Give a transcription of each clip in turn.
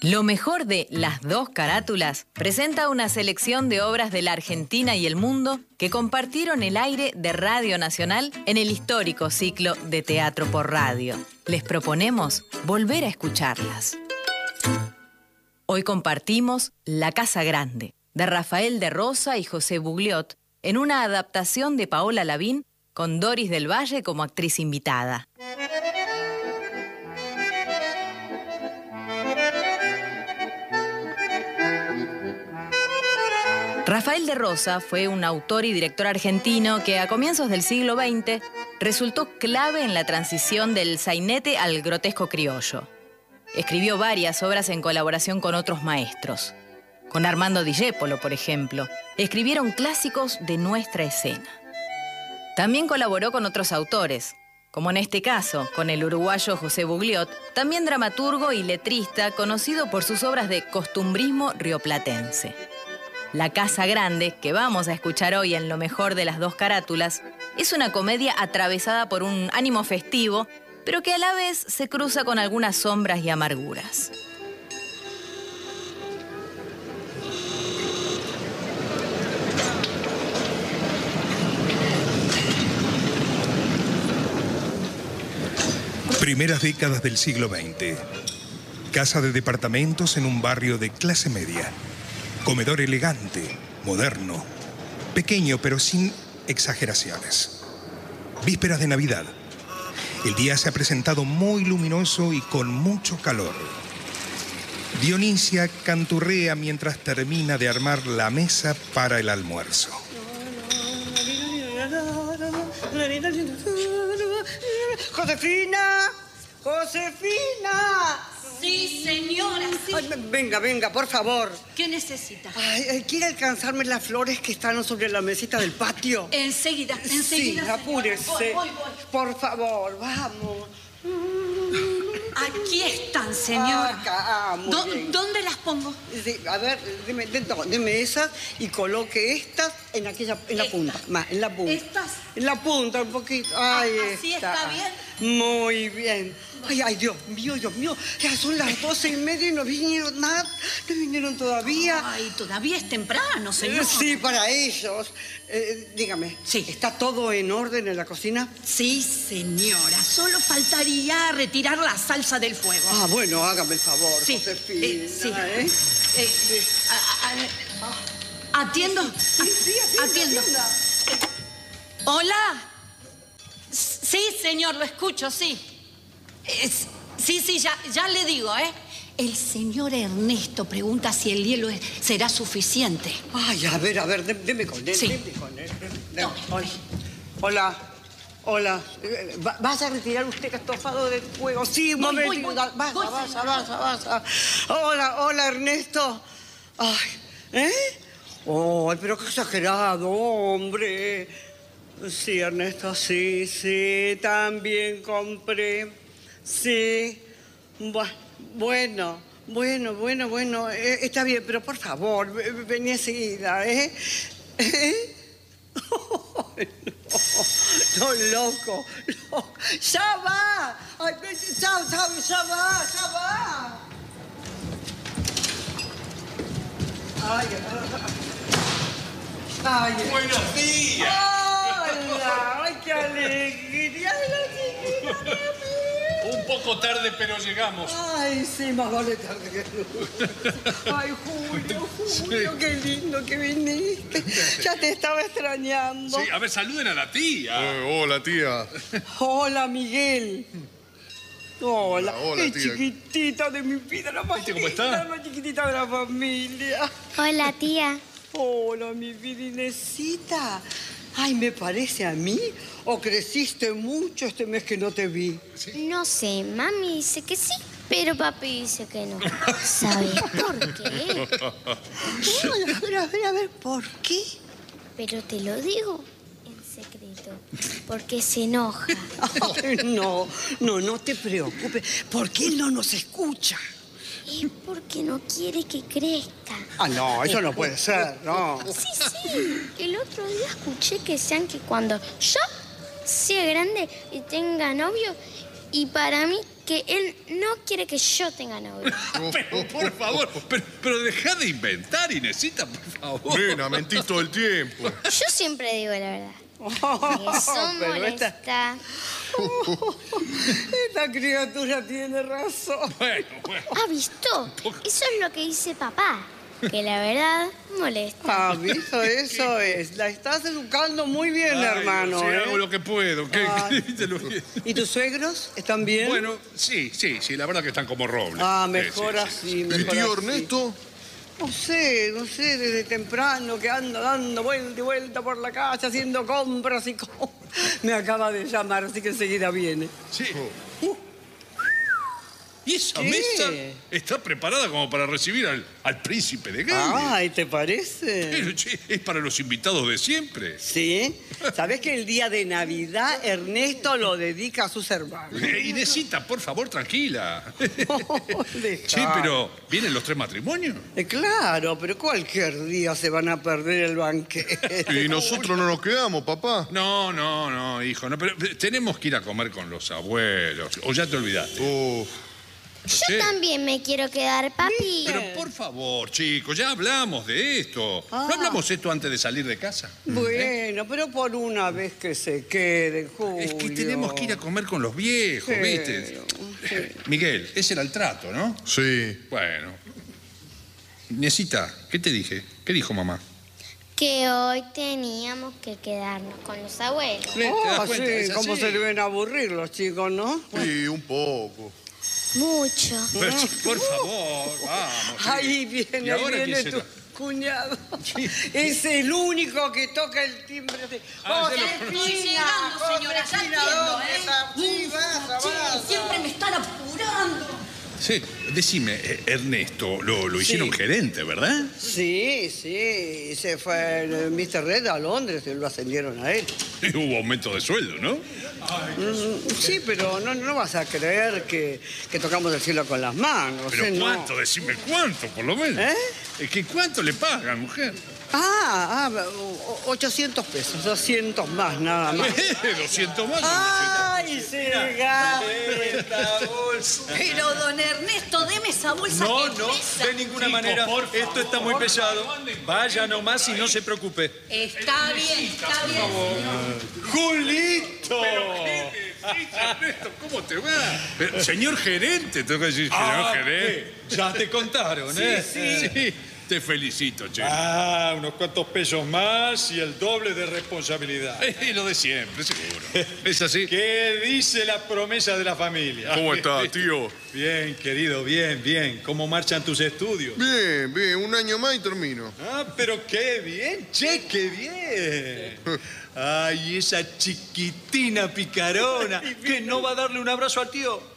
Lo mejor de Las Dos Carátulas presenta una selección de obras de la Argentina y el mundo que compartieron el aire de Radio Nacional en el histórico ciclo de Teatro por Radio. Les proponemos volver a escucharlas. Hoy compartimos La Casa Grande, de Rafael de Rosa y José Bugliot, en una adaptación de Paola Lavín con Doris del Valle como actriz invitada. Rafael de Rosa fue un autor y director argentino que a comienzos del siglo XX resultó clave en la transición del sainete al grotesco criollo. Escribió varias obras en colaboración con otros maestros. Con Armando Discépolo, por ejemplo, escribieron clásicos de nuestra escena. También colaboró con otros autores, como en este caso con el uruguayo José Bugliot, también dramaturgo y letrista conocido por sus obras de costumbrismo rioplatense. La Casa Grande, que vamos a escuchar hoy en Lo Mejor de Las Dos Carátulas, es una comedia atravesada por un ánimo festivo, pero que a la vez se cruza con algunas sombras y amarguras. Primeras décadas del siglo XX. Casa de departamentos en un barrio de clase media. Comedor elegante, moderno, pequeño pero sin exageraciones. Vísperas de Navidad. El día se ha presentado muy luminoso y con mucho calor. Dionisia canturrea mientras termina de armar la mesa para el almuerzo. ¡Josefina! ¡Josefina! Sí, señora, sí. Ay, venga, por favor. ¿Qué necesita? ¿Quiere alcanzarme las flores que están sobre la mesita del patio? Enseguida. Sí, apúrese. Voy. Por favor, vamos. Aquí están, señora. Acá, muy bien. ¿Dónde las pongo? Sí, a ver, deme esas y coloque estas en la punta. Más, en la punta. ¿Estas? En la punta, un poquito. Ahí ¿Así está bien? Muy bien. Ay, Dios mío. Ya son las 12:30 y no vinieron nada. No vinieron todavía. Ay, todavía es temprano, señora. Sí, para ellos. Dígame, Sí. ¿está todo en orden en la cocina? Sí, señora. Solo faltaría retirar la salsa del fuego. Ah, bueno, hágame el favor, Sí, Josefina. sí. ¿Atiendo? Sí, atiendo. ¿Hola? Sí, señor, lo escucho, sí. Sí, ya le digo, ¿eh? El señor Ernesto pregunta si el hielo será suficiente. Ay, a ver, deme con él. Sí. Deme con él. Tome. Hola. ¿Vas a retirar usted el estofado del fuego? Sí, un momento. Voy, Vas. Hola, Ernesto. Ay, Ay, pero qué exagerado, hombre. Sí, Ernesto, sí, también compré. Sí. Bueno. Está bien, pero por favor, vení enseguida, ¿eh? No, loco. ¡Ya va! Ay, ya va. Ay. ¡Buenos días! ¡Hola! ¡Ay, qué alegría! Un poco tarde, pero llegamos. Ay, sí, más vale tarde que nunca. Ay, Julio, qué lindo que viniste. Ya te estaba extrañando. Sí, a ver, saluden a la tía. Hola, tía. Hola, Miguel. Hola, qué tía. chiquitita de mi vida, la más ¿Viste cómo chiquitita, está? la más chiquitita de la familia. Hola, tía. Hola, mi vida Inesita. Ay, ¿me parece a mí? ¿O creciste mucho este mes que no te vi? No sé, mami dice que sí, pero papi dice que no. ¿Sabes por qué? Ay, a ver, ¿por qué? Pero te lo digo en secreto, porque se enoja. Ay, no te preocupes, porque él no nos escucha. Es porque no quiere que crezca. Ah, no, eso no puede ser, no. Sí. El otro día escuché que decían que cuando yo sea grande y tenga novio, y para mí que él no quiere que yo tenga novio. Pero, por favor, pero deja de inventar, Inesita, por favor. Nena, mentís todo el tiempo. Yo siempre digo la verdad. Eso pero molesta. Esta criatura tiene razón. Bueno. ¿Ha visto? Eso es lo que dice papá. Que la verdad molesta. Ah, ¿visto? Eso es. La estás educando muy bien, hermano. Sí, ¿eh? hago lo que puedo. ¿Y tus suegros están bien? Bueno, sí, la verdad que están como robles. Ah, mejor Sí. así, ¿Y mejor tío así. Ernesto? No sé, desde temprano que ando dando vuelta y vuelta por la calle haciendo compras y me acaba de llamar, así que enseguida viene. Sí. ¿Y esa ¿Qué? mesa está preparada como para recibir al príncipe de Gales? Ay, ¿te parece? Pero, che, es para los invitados de siempre. Sí. ¿Sabés que el día de Navidad Ernesto lo dedica a sus hermanos? Inesita, por favor, tranquila. Dejá. Che, pero ¿vienen los 3 matrimonios? Claro, pero cualquier día se van a perder el banquete. Y nosotros no nos quedamos, papá. No, hijo, no, pero tenemos que ir a comer con los abuelos. ¿O ya te olvidaste? Yo también me quiero quedar, papi. Pero por favor, chicos, ya hablamos de esto. ¿No hablamos esto antes de salir de casa? Bueno, pero por una vez que se queden, Julio. Es que tenemos que ir a comer con los viejos, ¿viste? Miguel, ese era el trato, ¿no? Sí. Bueno. Inesita, ¿qué te dije? ¿Qué dijo mamá? Que hoy teníamos que quedarnos con los abuelos. ¿Te das Ah, cuenta? sí, Es cómo así. se deben aburrir los chicos, ¿no? Sí, un poco. Mucho. Pero, por favor, vamos. sí. Ahí ¿Y viene, ahora viene quién tu será? cuñado. Es el único que toca el timbre. Estoy llegando, señora, ya entiendo, ¿eh? Sí, vas. Siempre me están apurando. Sí, decime, Ernesto, lo hicieron gerente, ¿verdad? Sí, se fue el Mr. Red a Londres y lo ascendieron a él. Y hubo aumento de sueldo, ¿no? Sí, pero no vas a creer que tocamos el cielo con las manos. Pero no. ¿cuánto? Decime cuánto, por lo menos. ¿Eh? Es que ¿cuánto le pagan, mujer? 800 pesos, 200 más, nada más. 200 más. ¡Ay, se gasta! Pero, don Ernesto, deme esa bolsa No, que no, pesa. de ninguna manera. Esto está muy pesado. Vaya nomás y no se preocupe. Está bien, está bien. ¡Julito! Ernesto, ¿cómo te va? Pero, señor gerente, tengo que decir, señor gerente. ¿qué? Ya te contaron, ¿eh? Sí, te felicito, che. Unos cuantos pesos más y el doble de responsabilidad. Lo de siempre, seguro. ¿Es así? ¿Qué dice la promesa de la familia? ¿Cómo está, tío? Bien, querido, bien. ¿Cómo marchan tus estudios? Bien, un año más y termino. Pero qué bien, che, qué bien. Ay, esa chiquitina picarona que no va a darle un abrazo al tío.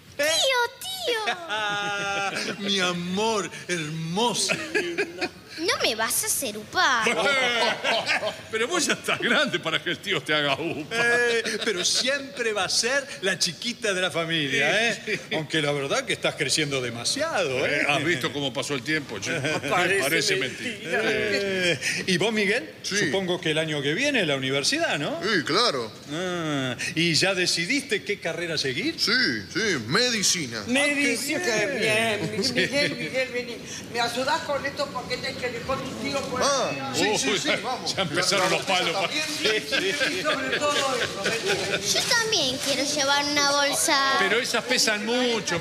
Tío. Mi amor, hermoso. No me vas a hacer upar. Pero vos ya estás grande para que el tío te haga upa. Pero siempre va a ser la chiquita de la familia, ¿eh? Aunque la verdad que estás creciendo demasiado, ¿eh? ¿Has visto cómo pasó el tiempo, che? Parece mentira. ¿Y vos, Miguel? Sí. Supongo que el año que viene la universidad, ¿no? Sí, claro. ¿Y ya decidiste qué carrera seguir? Sí, medicina. Me dice que bien. Miguel, vení. ¿Me ayudás con esto porque te que dejó tu tío por Sí, vamos. Ya empezaron los palos. Y sobre todo eso. Yo también quiero llevar una bolsa. Pero esas pesan mucho.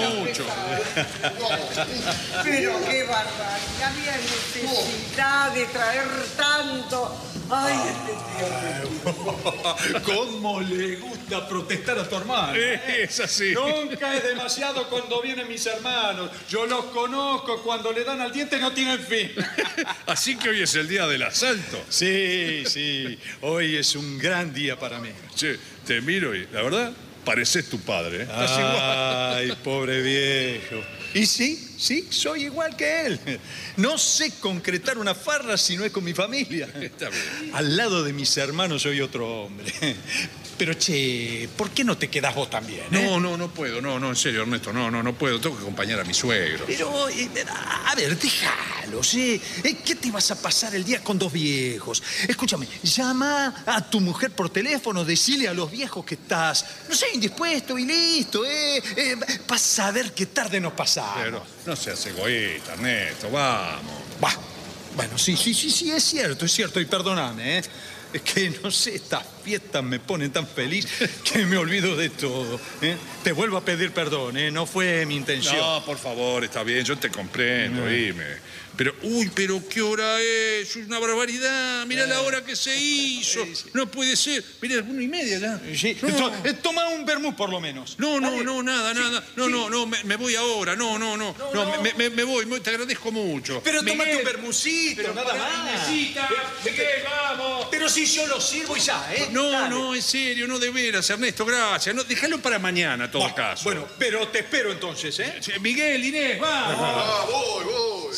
Pero qué barbaridad, había necesidad de traer tanto. Ay, este tío. ¿Cómo le gusta protestar a tu hermano? Es así. Nunca es demasiado cuando vienen mis hermanos. Yo los conozco, cuando le dan al diente no tienen fin. Así que hoy es el día del asalto. Sí. Hoy es un gran día para mí. Che, te miro y, la verdad, pareces tu padre. Estás igual. Ay, pobre viejo. Y sí, soy igual que él. No sé concretar una farra si no es con mi familia. Está bien. Al lado de mis hermanos soy otro hombre. Pero, che, ¿por qué no te quedás vos también? No puedo. No, en serio, Ernesto. No puedo. Tengo que acompañar a mi suegro. Pero, a ver, déjalo, ¿sí? ¿Qué te vas a pasar el día con dos viejos? Escúchame, llama a tu mujer por teléfono, decile a los viejos que estás, no sé, indispuesto y listo, para saber qué tarde nos pasamos. Pero no seas egoísta, Ernesto. Vamos. Va. Bueno, sí, es cierto, y perdóname, Es que, no sé, estas fiestas me ponen tan feliz que me olvido de todo, Te vuelvo a pedir perdón, no fue mi intención. No, por favor, está bien, yo te comprendo, dime. Pero, pero ¿qué hora es? Es una barbaridad. Mirá la hora que se hizo. Sí. No puede ser. Mirá, 1:30 ya. Sí. No. Toma un vermut por lo menos. No, nada. No, me voy ahora. No. Me voy, te agradezco mucho. Pero tómate un vermucito, nada más. Miguel, vamos. Pero si yo lo sirvo y ya, No, en serio, no de veras, Ernesto, gracias. No, déjalo para mañana, en todo caso. Bueno, pero te espero entonces, Miguel, Inés, vamos. Voy.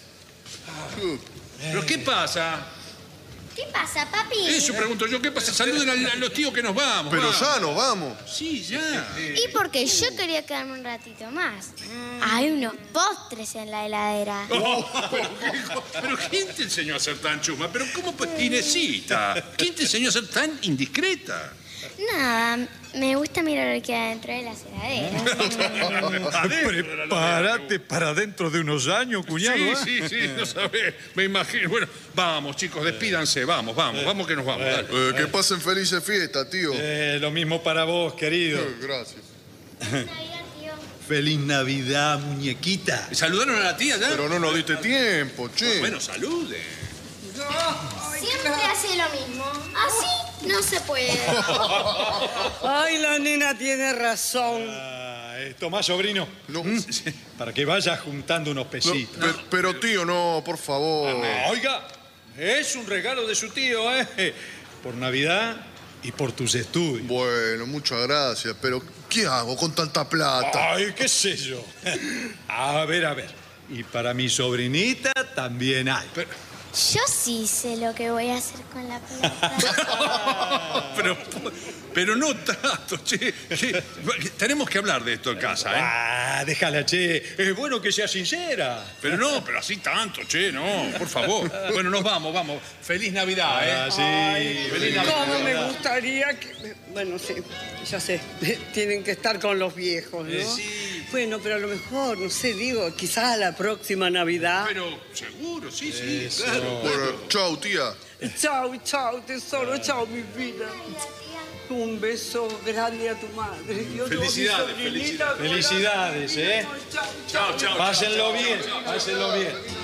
¿Pero qué pasa? ¿Qué pasa, papi? Eso pregunto yo, ¿qué pasa? Saluden a los tíos que nos vamos. Pero vamos. ya nos vamos. Sí, ya. Y porque yo quería quedarme un ratito más. Hay unos postres en la heladera. Pero ¿quién te enseñó a ser tan chuma? ¿Pero cómo? Inesita. ¿Quién te enseñó a ser tan indiscreta? Nada, me gusta mirar lo que hay dentro de las heladeras. Prepárate para dentro de unos años, cuñado. Sí, no sabés, me imagino. Bueno, vamos, chicos, despídanse, vamos que nos vamos. Dale. Que pasen felices fiestas, tío. Lo mismo para vos, querido. Gracias. Feliz Navidad, tío. Feliz Navidad, muñequita. ¿Saludaron a la tía ya? Pero no nos diste tiempo, che. Bueno, saluden. Siempre hace lo mismo. Así no se puede. Ay, la nena tiene razón. Tomá, sobrino. No. Para que vayas juntando unos pesitos. Pero, tío, no, por favor. Oiga, es un regalo de su tío, Por Navidad y por tus estudios. Bueno, muchas gracias, pero ¿qué hago con tanta plata? Ay, qué sé yo. A ver. Y para mi sobrinita también hay. Yo sí sé lo que voy a hacer con la plata. pero no tanto, che. Tenemos que hablar de esto en casa, Déjala, che. Es bueno que sea sincera. Pero así tanto, che, no, por favor. Bueno, nos vamos. Feliz Navidad, Sí. Ay, Feliz Navidad. ¿Cómo me gustaría que... Bueno, sí, ya sé. Tienen que estar con los viejos, ¿no? Sí. Bueno, pero a lo mejor, no sé, digo, quizás a la próxima Navidad. Pero seguro, sí, Eso. claro. Bueno, chau, tía. Chau, tesoro, chau, mi vida. Un beso grande a tu madre. Felicidades, felicidades. Felicidades, Chao. Pásenlo bien.